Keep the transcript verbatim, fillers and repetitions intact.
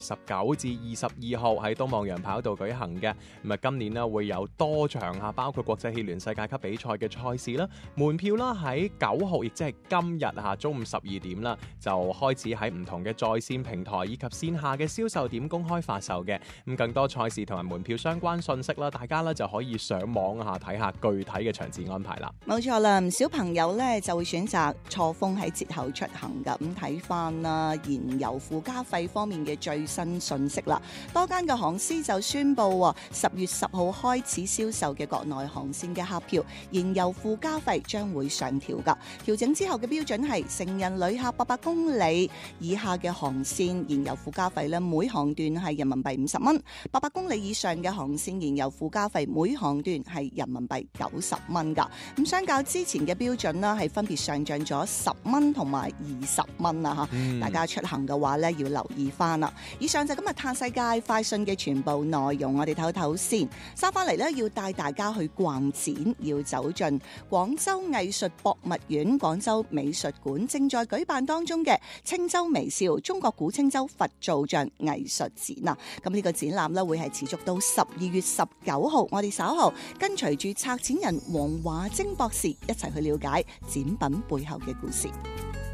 十九至二十二號喺東望洋跑道舉行嘅。咁啊，今年呢會有多場啊，包括國際汽聯世界級比賽嘅賽事啦。門票啦喺九號，亦即係今日嚇中午十二點啦，就開始喺唔同嘅在線平台以及線下嘅銷售點公開發售嘅。咁更多賽事同埋門票相關信息啦，大家咧就可以上網嚇睇下具體嘅場次安排啦。 冇錯啦，唔少朋友咧就會選擇錯峰喺節後出行㗎。咁睇翻啦，燃油附加費方面嘅最新信息啦，多間嘅航司就宣布十月十號開始銷售嘅國內航線嘅客票，燃油附加費將會上調㗎。調整之後嘅標準係成人旅客八百公里以下嘅航線燃油附加費咧，每航段係人民幣五十蚊；八百公里以上嘅航線燃油附加費每航段係人民幣九十蚊㗎。咁相較之前嘅標準啦，係分別上漲咗十蚊同埋二十蚊啊！嚇、嗯，大家出行嘅話咧要留意翻啦。以上就今日嘆世界快訊嘅全部內容，我哋唞唞先。收翻嚟咧，要帶大家去逛展，要走進廣州藝術博物院、廣州美術館正在舉辦當中嘅青州微笑中國古青州佛造像藝術展啊！咁呢個展覽咧會係持續到十二月十九號，我哋稍後跟隨住策展人黃華晶博士一齊去了解展品背後嘅故事。